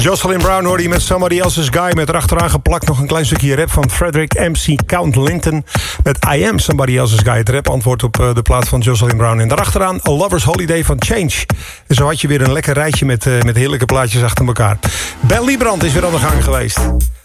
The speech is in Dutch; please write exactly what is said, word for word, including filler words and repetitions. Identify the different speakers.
Speaker 1: Jocelyn Brown hoorde je met Somebody Else's Guy... met erachteraan geplakt nog een klein stukje rap van Frederick M C Count Linton... met I Am Somebody Else's Guy. Het rap antwoord op uh, de plaat van Jocelyn Brown. En daarachteraan A Lover's Holiday van Change. En zo had je weer een lekker rijtje met, uh, met heerlijke plaatjes achter elkaar. Ben Liebrand is weer aan de gang geweest.